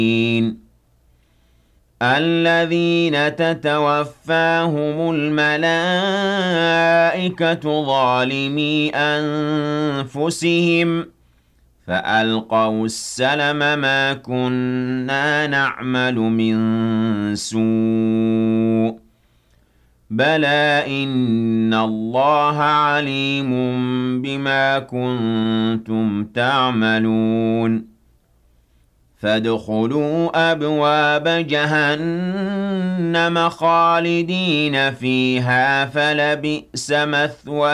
الَّذِينَ تَتَوَفَّاهُمُ الْمَلَائِكَةُ ظَالِمِي أَنفُسِهِمْ فَأَلْقَوُا السَّلَمَ مَا كُنَّا نَعْمَلُ مِن سُوءٍ بَلَىٰ إِنَّ اللَّهَ عَلِيمٌ بِمَا كُنتُمْ تَعْمَلُونَ فَادْخُلُوا أَبْوَابَ جَهَنَّمَ خَالِدِينَ فِيهَا فَلَبِئْسَ مَثْوَى